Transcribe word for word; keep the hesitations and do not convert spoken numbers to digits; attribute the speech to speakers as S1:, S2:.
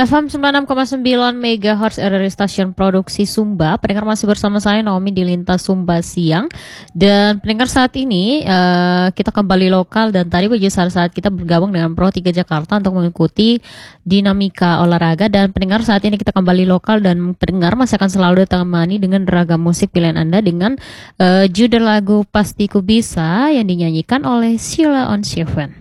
S1: F M sembilan puluh enam koma sembilan megahertz dari stasiun produksi Sumba. Pendengar masih bersama saya Naomi di Lintas Sumba Siang. Dan pendengar saat ini uh, kita kembali lokal dan tadi bagi saat-saat kita bergabung dengan Pro tiga Jakarta untuk mengikuti dinamika olahraga. Dan pendengar saat ini kita kembali lokal dan pendengar masih akan selalu ditemani dengan ragam musik pilihan Anda dengan uh, judul lagu Pasti Ku Bisa yang dinyanyikan oleh Sheila on Seven.